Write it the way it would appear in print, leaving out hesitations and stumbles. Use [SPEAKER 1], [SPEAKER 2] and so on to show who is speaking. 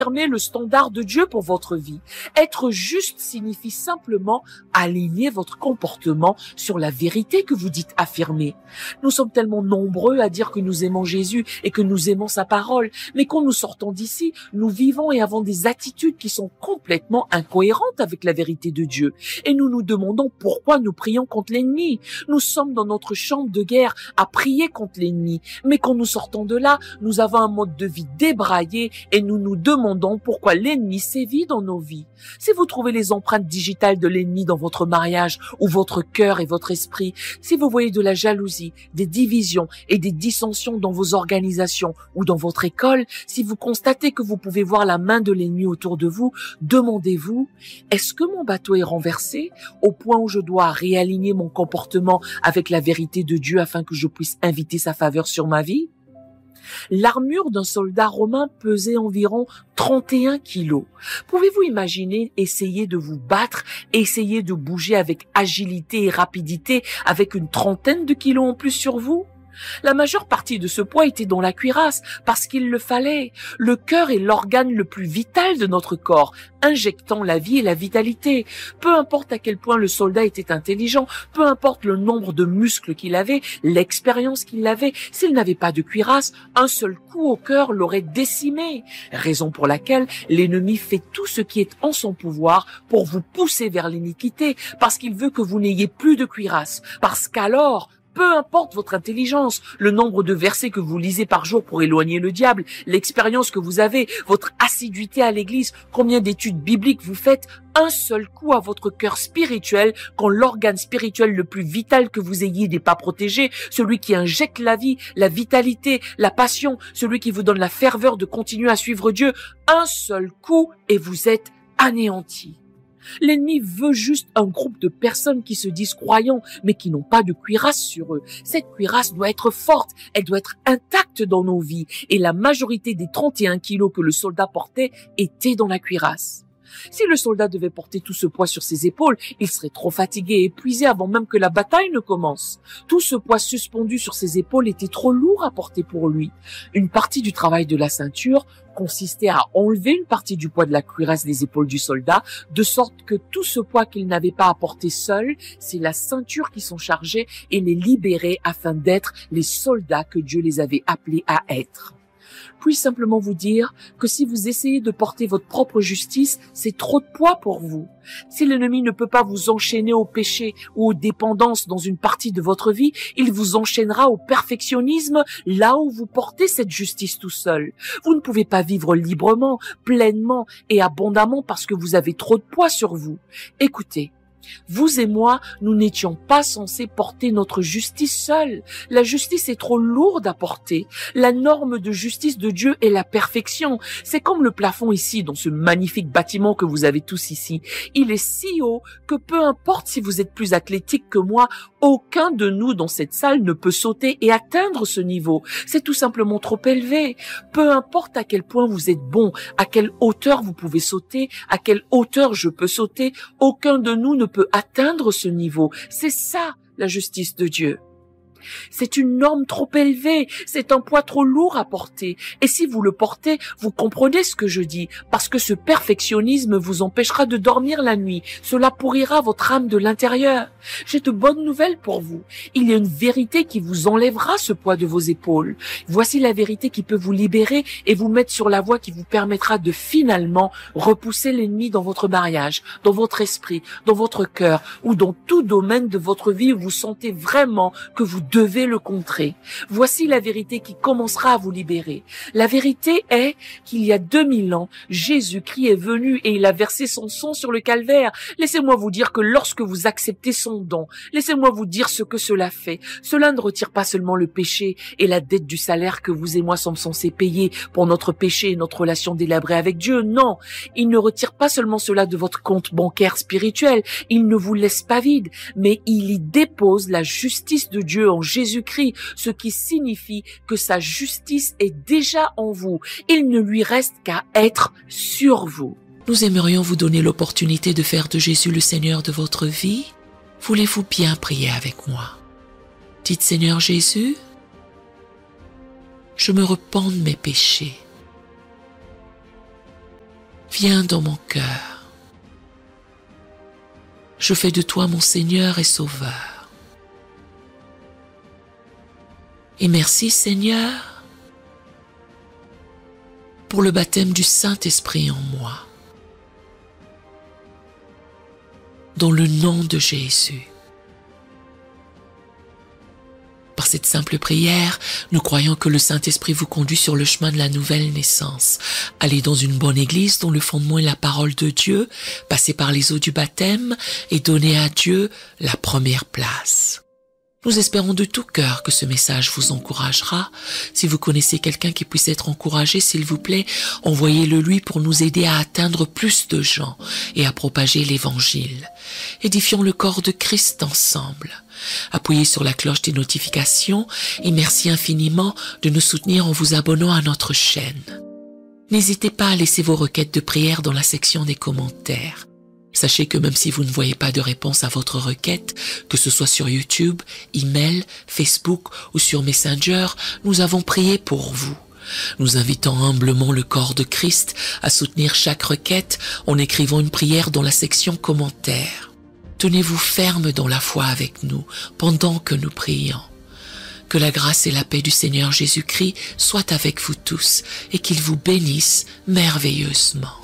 [SPEAKER 1] affirmer le standard de Dieu pour votre vie. Être juste signifie simplement aligner votre comportement sur la vérité que vous dites affirmer. Nous sommes tellement nombreux à dire que nous aimons Jésus et que nous aimons sa parole, mais quand nous sortons d'ici, nous vivons et avons des attitudes qui sont complètement incohérentes avec la vérité de Dieu. Et nous nous demandons pourquoi nous prions contre l'ennemi. Nous sommes dans notre chambre de guerre à prier contre l'ennemi, mais quand nous sortons de là, nous avons un mode de vie débraillé et nous nous demandons pourquoi l'ennemi sévit dans nos vies. Si vous trouvez les empreintes digitales de l'ennemi dans votre mariage ou votre cœur et votre esprit, si vous voyez de la jalousie, des divisions et des dissensions dans vos organisations ou dans votre école, si vous constatez que vous pouvez voir la main de l'ennemi autour de vous, demandez-vous, est-ce que mon bateau est renversé au point où je dois réaligner mon comportement avec la vérité de Dieu afin que je puisse inviter sa faveur sur ma vie? L'armure d'un soldat romain pesait environ 31 kilos. Pouvez-vous imaginer essayer de vous battre, essayer de bouger avec agilité et rapidité avec une trentaine de kilos en plus sur vous? La majeure partie de ce poids était dans la cuirasse, parce qu'il le fallait. Le cœur est l'organe le plus vital de notre corps, injectant la vie et la vitalité. Peu importe à quel point le soldat était intelligent, peu importe le nombre de muscles qu'il avait, l'expérience qu'il avait, s'il n'avait pas de cuirasse, un seul coup au cœur l'aurait décimé. Raison pour laquelle l'ennemi fait tout ce qui est en son pouvoir pour vous pousser vers l'iniquité, parce qu'il veut que vous n'ayez plus de cuirasse, parce qu'alors, peu importe votre intelligence, le nombre de versets que vous lisez par jour pour éloigner le diable, l'expérience que vous avez, votre assiduité à l'église, combien d'études bibliques vous faites, un seul coup à votre cœur spirituel, quand l'organe spirituel le plus vital que vous ayez n'est pas protégé, celui qui injecte la vie, la vitalité, la passion, celui qui vous donne la ferveur de continuer à suivre Dieu, un seul coup et vous êtes anéanti. L'ennemi veut juste un groupe de personnes qui se disent croyants, mais qui n'ont pas de cuirasse sur eux. Cette cuirasse doit être forte, elle doit être intacte dans nos vies. Et la majorité des 31 kilos que le soldat portait étaient dans la cuirasse. Si le soldat devait porter tout ce poids sur ses épaules, il serait trop fatigué et épuisé avant même que la bataille ne commence. Tout ce poids suspendu sur ses épaules était trop lourd à porter pour lui. Une partie du travail de la ceinture consistait à enlever une partie du poids de la cuirasse des épaules du soldat, de sorte que tout ce poids qu'il n'avait pas à porter seul, c'est la ceinture qui s'en chargeait et les libérait afin d'être les soldats que Dieu les avait appelés à être. Puis simplement vous dire que si vous essayez de porter votre propre justice, c'est trop de poids pour vous. Si l'ennemi ne peut pas vous enchaîner au péché ou aux dépendances dans une partie de votre vie, il vous enchaînera au perfectionnisme là où vous portez cette justice tout seul. Vous ne pouvez pas vivre librement, pleinement et abondamment parce que vous avez trop de poids sur vous. Écoutez, vous et moi, nous n'étions pas censés porter notre justice seuls. La justice est trop lourde à porter. La norme de justice de Dieu est la perfection. C'est comme le plafond ici, dans ce magnifique bâtiment que vous avez tous ici. Il est si haut que peu importe si vous êtes plus athlétique que moi, aucun de nous dans cette salle ne peut sauter et atteindre ce niveau. C'est tout simplement trop élevé. Peu importe à quel point vous êtes bon, à quelle hauteur vous pouvez sauter, à quelle hauteur je peux sauter, aucun de nous ne peut atteindre ce niveau. C'est ça, la justice de Dieu. C'est une norme trop élevée, c'est un poids trop lourd à porter. Et si vous le portez, vous comprenez ce que je dis, parce que ce perfectionnisme vous empêchera de dormir la nuit. Cela pourrira votre âme de l'intérieur. J'ai de bonnes nouvelles pour vous. Il y a une vérité qui vous enlèvera ce poids de vos épaules. Voici la vérité qui peut vous libérer et vous mettre sur la voie qui vous permettra de finalement repousser l'ennemi dans votre mariage, dans votre esprit, dans votre cœur ou dans tout domaine de votre vie où vous sentez vraiment que vous devez le contrer. Voici la vérité qui commencera à vous libérer. La vérité est qu'il y a 2000 ans, Jésus-Christ est venu et il a versé son sang sur le calvaire. Laissez-moi vous dire que lorsque vous acceptez son don, laissez-moi vous dire ce que cela fait. Cela ne retire pas seulement le péché et la dette du salaire que vous et moi sommes censés payer pour notre péché et notre relation délabrée avec Dieu. Non, il ne retire pas seulement cela de votre compte bancaire spirituel. Il ne vous laisse pas vide, mais il y dépose la justice de Dieu en Jésus-Christ, ce qui signifie que sa justice est déjà en vous. Il ne lui reste qu'à être sur vous. Nous aimerions vous donner l'opportunité de faire de Jésus le Seigneur de votre vie. Voulez-vous bien prier avec moi? Dites: Seigneur Jésus, je me repens de mes péchés. Viens dans mon cœur. Je fais de toi mon Seigneur et Sauveur. Et merci Seigneur pour le baptême du Saint-Esprit en moi. Dans le nom de Jésus. Par cette simple prière, nous croyons que le Saint-Esprit vous conduit sur le chemin de la nouvelle naissance. Allez dans une bonne église dont le fondement est la parole de Dieu, passez par les eaux du baptême et donnez à Dieu la première place. Nous espérons de tout cœur que ce message vous encouragera. Si vous connaissez quelqu'un qui puisse être encouragé, s'il vous plaît, envoyez-le lui pour nous aider à atteindre plus de gens et à propager l'évangile. Édifions le corps de Christ ensemble. Appuyez sur la cloche des notifications et merci infiniment de nous soutenir en vous abonnant à notre chaîne. N'hésitez pas à laisser vos requêtes de prière dans la section des commentaires. Sachez que même si vous ne voyez pas de réponse à votre requête, que ce soit sur YouTube, email, Facebook ou sur Messenger, nous avons prié pour vous. Nous invitons humblement le corps de Christ à soutenir chaque requête en écrivant une prière dans la section commentaires. Tenez-vous ferme dans la foi avec nous pendant que nous prions. Que la grâce et la paix du Seigneur Jésus-Christ soient avec vous tous et qu'il vous bénisse merveilleusement.